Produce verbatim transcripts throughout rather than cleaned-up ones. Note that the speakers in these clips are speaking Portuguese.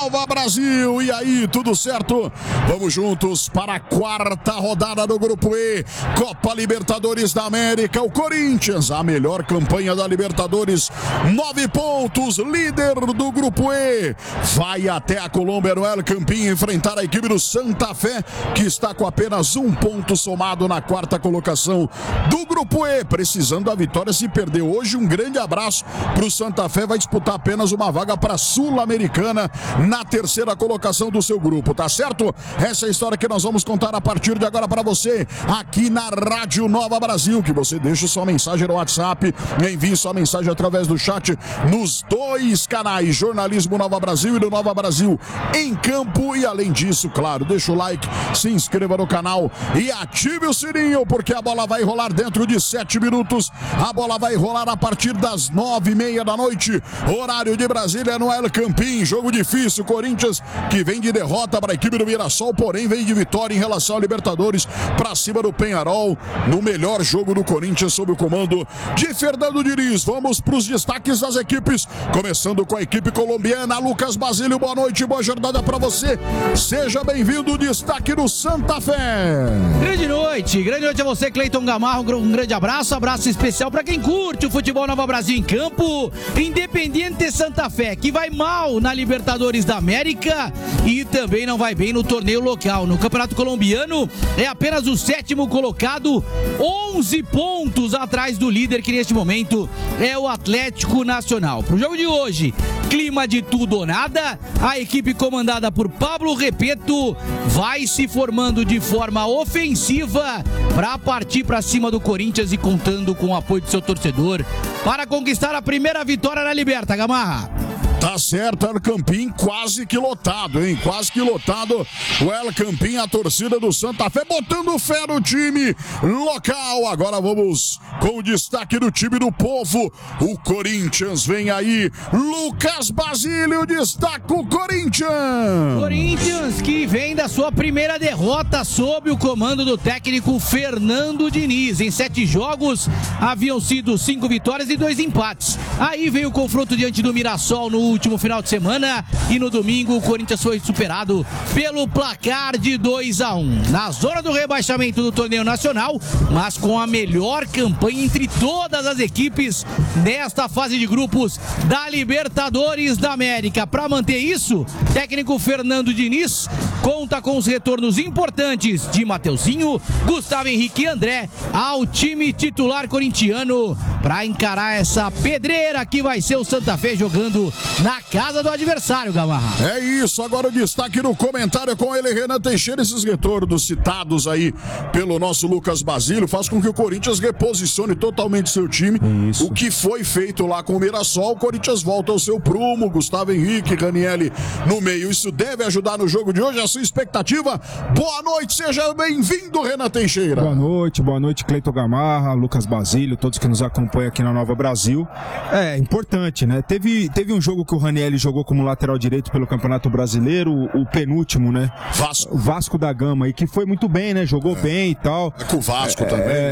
Nova Brasil. E aí, tudo certo? Vamos juntos para a quarta rodada do Grupo E, Copa Libertadores da América. O Corinthians, a melhor campanha da Libertadores, nove pontos, líder do Grupo E, vai até a Colômbia no El Campín enfrentar a equipe do Santa Fé, que está com apenas um ponto somado na quarta colocação do Grupo E, precisando da vitória. Se perder hoje, um grande abraço para o Santa Fé, vai disputar apenas uma vaga para a Sul-Americana na terceira colocação do seu grupo, tá certo? Essa é a história que nós vamos contar a partir de agora para você, aqui na Rádio Nova Brasil, que você deixa sua mensagem no WhatsApp, envie sua mensagem através do chat nos dois canais, Jornalismo Nova Brasil e do Nova Brasil em Campo. E além disso, claro, deixa o like, se inscreva no canal e ative o sininho, porque a bola vai rolar dentro de sete minutos. A bola vai rolar a partir das nove e meia da noite, horário de Brasília, no El Campín. Jogo difícil, Corinthians que vem de derrota para a equipe do Mirassol, porém vem de vitória em relação ao Libertadores para cima do Penharol, no melhor jogo do Corinthians sob o comando de Fernando Diniz. Vamos para os destaques das equipes, começando com a equipe colombiana. Lucas Basílio, boa noite, boa jornada para você. Seja bem-vindo, destaque do Santa Fé. Grande noite, grande noite a você, Cleiton Gamarra, um grande abraço, abraço especial para quem curte o futebol Nova Brasil em Campo. Independiente Santa Fé, que vai mal na Libertadores da América e também não vai bem no torneio local. No Campeonato Colombiano é apenas o sétimo colocado, onze pontos atrás do líder, que neste momento é o Atlético Nacional. Para o jogo de hoje, clima de tudo ou nada, a equipe comandada por Pablo Repeto vai se formando de forma ofensiva para partir para cima do Corinthians e contando com o apoio do seu torcedor para conquistar a primeira vitória na Liberta, Gamarra. Tá certo, El Campín quase que lotado, hein? Quase que lotado o El Campín, a torcida do Santa Fé botando fé no time local. Agora vamos com o destaque do time do povo. O Corinthians vem aí. Lucas Basílio destaca o Corinthians. Corinthians que vem da sua primeira derrota sob o comando do técnico Fernando Diniz. Em sete jogos haviam sido cinco vitórias e dois empates. Aí veio o confronto diante do Mirassol no último final de semana e no domingo o Corinthians foi superado pelo placar de dois a um. Na zona do rebaixamento do torneio nacional, mas com a melhor campanha entre todas as equipes nesta fase de grupos da Libertadores da América. Para manter isso, técnico Fernando Diniz conta com os retornos importantes de Mateuzinho, Gustavo Henrique e André ao time titular corintiano para encarar essa pedreira que vai ser o Santa Fé jogando na casa do adversário, Gamarra. É isso, agora o destaque no comentário com ele, Renan Teixeira. Esses retornos citados aí pelo nosso Lucas Basílio faz com que o Corinthians reposicione totalmente seu time. Isso. O que foi feito lá com o Mirassol, o Corinthians volta ao seu prumo, Gustavo Henrique, Ranielli no meio. Isso deve ajudar no jogo de hoje, a sua expectativa. Boa noite, seja bem-vindo, Renan Teixeira. Boa noite, boa noite, Cleiton Gamarra, Lucas Basílio, todos que nos acompanham aqui na Nova Brasil. É importante, né? Teve, teve um jogo que o Ranielli jogou como lateral direito pelo Campeonato Brasileiro, o, o penúltimo, né? Vasco. O Vasco da Gama, e que foi muito bem, né? Jogou é. bem e tal. É com o Vasco é, também. É...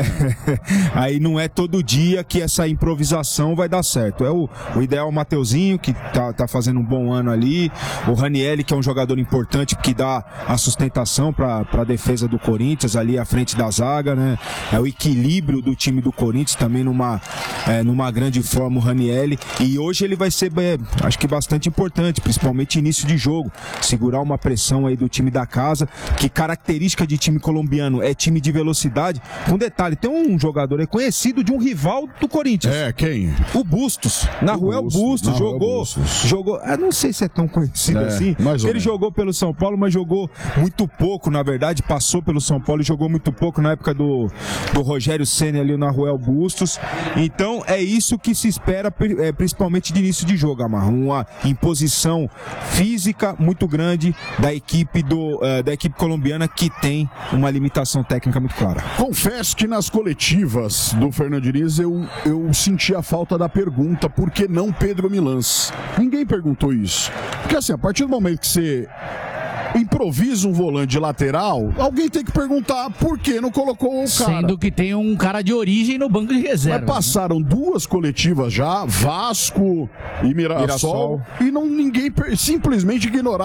Aí não é todo dia que essa improvisação vai dar certo. É o, o ideal, o Mateuzinho, que tá, tá fazendo um bom ano ali. O Ranielli, que é um jogador importante, que dá a sustentação para a defesa do Corinthians ali à frente da zaga, né? É o equilíbrio do time do Corinthians também numa, é, numa grande forma, o Ranielli. E hoje ele vai ser, é, acho que bastante importante, principalmente início de jogo, segurar uma pressão aí do time da casa, que característica de time colombiano é time de velocidade. Um detalhe, tem um jogador reconhecido de um rival do Corinthians. É, quem? O Bustos, Nahuel Bustos, Bustos jogou, Bustos. jogou, eu não sei se é tão conhecido é, assim, ele jogou pelo São Paulo, mas jogou muito pouco, na verdade, passou pelo São Paulo e jogou muito pouco na época do, do Rogério Ceni ali, o Nahuel Bustos. Então é isso que se espera, é, principalmente de início de jogo, Gamarra, uma imposição física muito grande da equipe, do, uh, da equipe colombiana, que tem uma limitação técnica muito clara. Confesso que nas coletivas do Fernando Diniz eu, eu senti a falta da pergunta, por que não Pedro Milans? Ninguém perguntou isso. Porque assim, a partir do momento que você improvisa um volante lateral, alguém tem que perguntar por que não colocou o cara. Sendo que tem um cara de origem no banco de reserva. Mas passaram né? duas coletivas já, Vasco e Mirassol, Mirassol. e não, ninguém simplesmente ignoraram